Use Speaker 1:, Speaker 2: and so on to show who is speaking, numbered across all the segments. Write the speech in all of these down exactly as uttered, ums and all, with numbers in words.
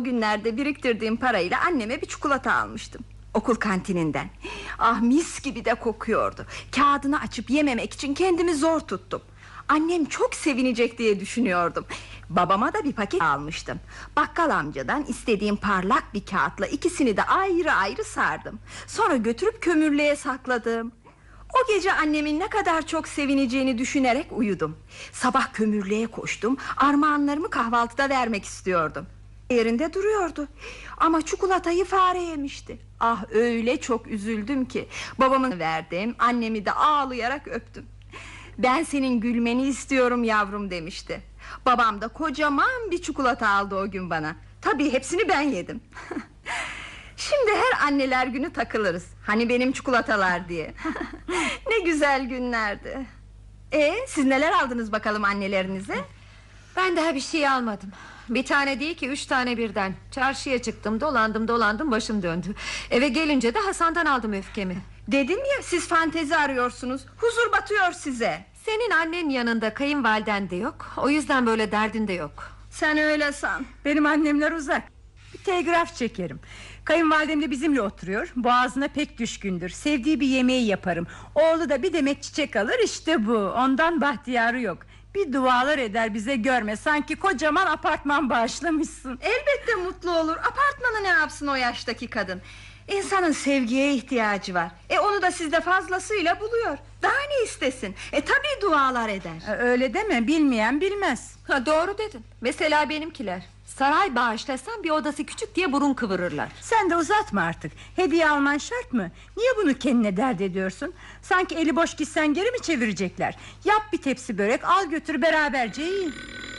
Speaker 1: günlerde biriktirdiğim parayla anneme bir çikolata almıştım. Okul kantininden. Ah, mis gibi de kokuyordu. Kağıdını açıp yememek için kendimi zor tuttum. Annem çok sevinecek diye düşünüyordum. Babama da bir paket almıştım. Bakkal amcadan istediğim parlak bir kağıtla ikisini de ayrı ayrı sardım. Sonra götürüp kömürlüğe sakladım. O gece annemin ne kadar çok sevineceğini düşünerek uyudum. Sabah kömürlüğe koştum. Armağanlarımı kahvaltıda vermek istiyordum. Yerinde duruyordu. Ama çikolatayı fare yemişti. Ah, öyle çok üzüldüm ki. Babamı verdim, annemi de ağlayarak öptüm. Ben senin gülmeni istiyorum yavrum demişti. Babam da kocaman bir çikolata aldı o gün bana. Tabii hepsini ben yedim. Şimdi her anneler günü takılırız. Hani benim çikolatalar diye. Ne güzel günlerdi. E, siz neler aldınız bakalım annelerinize?
Speaker 2: Ben daha bir şey almadım. Bir tane değil ki, üç tane birden. Çarşıya çıktım, dolandım dolandım, başım döndü. Eve gelince de Hasan'dan aldım öfkemi.
Speaker 1: Dedim ya, siz fantezi arıyorsunuz. Huzur batıyor size.
Speaker 2: Senin annen yanında, kayınvaliden de yok. O yüzden böyle derdin de yok.
Speaker 1: Sen öyle san.
Speaker 3: Benim annemler uzak. Bir telgraf çekerim. Kayınvalidem de bizimle oturuyor. Boğazına pek düşkündür. Sevdiği bir yemeği yaparım. Oğlu da bir demet çiçek alır, işte bu. Ondan bahtiyarı yok. Bir dualar eder bize görme. Sanki kocaman apartman bağışlamışsın.
Speaker 1: Elbette mutlu olur. Apartmanı ne yapsın o yaştaki kadın? İnsanın sevgiye ihtiyacı var. E onu da sizde fazlasıyla buluyor. Daha ne istesin? E tabii dualar eder.
Speaker 3: Öyle deme, bilmeyen bilmez.
Speaker 2: Ha, doğru dedin. Mesela benimkiler. Saray bağışlasan bir odası küçük diye burun kıvırırlar.
Speaker 3: Sen de uzatma artık. Hediye alman şart mı? Niye bunu kendine dert ediyorsun? Sanki eli boş gitsen geri mi çevirecekler? Yap bir tepsi börek, al götür, beraberce yiyin.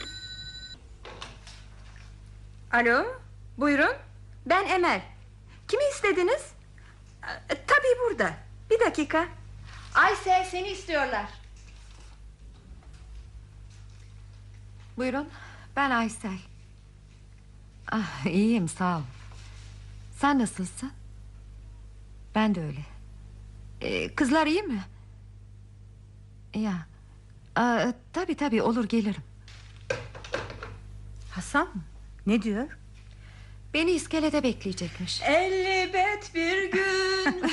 Speaker 1: Alo, buyurun. Ben Emel. Kimi istediniz? E, tabii burada. Bir dakika. Aysel, seni istiyorlar.
Speaker 2: Buyurun, ben Aysel. Ah, iyiyim, sağ ol. Sen nasılsın? Ben de öyle. ee, Kızlar iyi mi? Ya, Aa, tabii tabii, olur, gelirim.
Speaker 3: Hasan ne diyor?
Speaker 2: Beni iskelede bekleyecekmiş.
Speaker 1: Elbet bir gün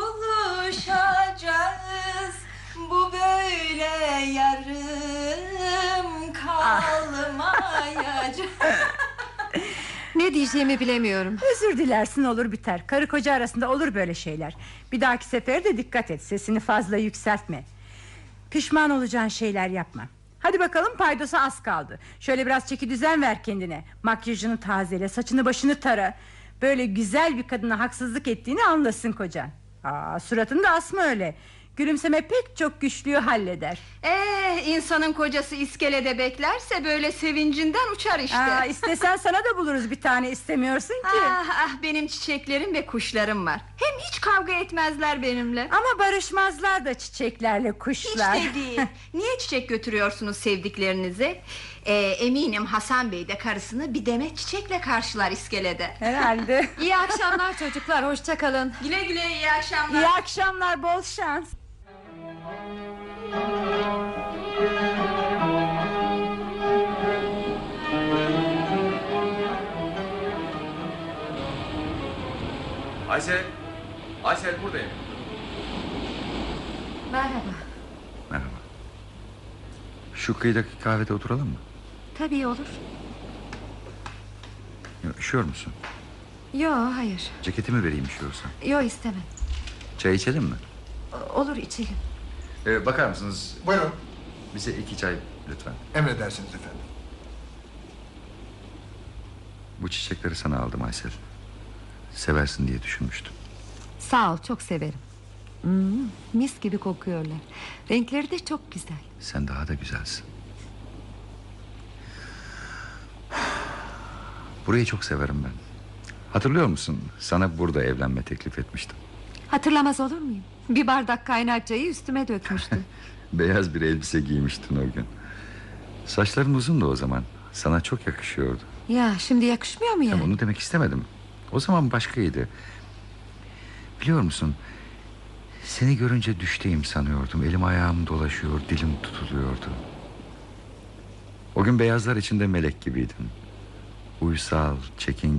Speaker 1: buluşacağız. Bu böyle yarım kalmayacak.
Speaker 2: Ne diyeceğimi bilemiyorum.
Speaker 3: Özür dilersin, olur biter. Karı koca arasında olur böyle şeyler. Bir dahaki sefer de dikkat et, sesini fazla yükseltme. Pişman olacağın şeyler yapma. Hadi bakalım, paydosa az kaldı. Şöyle biraz çeki düzen ver kendine. Makyajını tazele, saçını başını tara. Böyle güzel bir kadına haksızlık ettiğini anlasın kocan. Aa, suratını da asma öyle. Gülümseme pek çok güçlüğü halleder.
Speaker 1: Ee, insanın kocası iskelede beklerse böyle sevincinden uçar işte.
Speaker 3: Aa, istesen sana da buluruz bir tane, istemiyorsun ki.
Speaker 1: Ah, ah, benim çiçeklerim ve kuşlarım var. Hem hiç kavga etmezler benimle.
Speaker 3: Ama barışmazlar da çiçeklerle, kuşlar.
Speaker 1: Hiç de değil. Niye çiçek götürüyorsunuz sevdiklerinize? Ee, eminim Hasan Bey de karısını bir demet çiçekle karşılar iskelede.
Speaker 3: Herhalde.
Speaker 2: İyi akşamlar çocuklar, hoşça kalın.
Speaker 1: Güle güle, iyi akşamlar.
Speaker 3: İyi akşamlar, bol şans.
Speaker 4: Aysel, Aysel buradayım.
Speaker 2: Merhaba.
Speaker 4: Merhaba. Şu kıyıdaki kahvede oturalım mı?
Speaker 2: Tabii olur.
Speaker 4: Ya, üşüyor musun?
Speaker 2: Yo, hayır.
Speaker 4: Ceketimi vereyim üşüyorsan.
Speaker 2: Yo, istemem.
Speaker 4: Çay içelim mi?
Speaker 2: O- Olur, içelim.
Speaker 4: Ee, bakar mısınız?
Speaker 5: Buyurun.
Speaker 4: Bize iki çay lütfen.
Speaker 5: Emredersiniz efendim.
Speaker 4: Bu çiçekleri sana aldım Aysel. Seversin diye düşünmüştüm.
Speaker 2: Sağ ol, çok severim. Hmm, mis gibi kokuyorlar. Renkleri de çok güzel.
Speaker 4: Sen daha da güzelsin. Burayı çok severim ben. Hatırlıyor musun? Sana burada evlenme teklif etmiştim.
Speaker 2: Hatırlamaz olur muyum? Bir bardak kaynar çayı üstüme dökmüştün.
Speaker 4: Beyaz bir elbise giymiştin o gün. Saçların uzundu o zaman. Sana çok yakışıyordu.
Speaker 2: Ya, şimdi yakışmıyor mu yani?
Speaker 4: Ya, onu demek istemedim. O zaman başkaydı. Biliyor musun, seni görünce düşteyim sanıyordum. Elim ayağım dolaşıyor, dilim tutuluyordu. O gün beyazlar içinde melek gibiydin. Uysal, çekin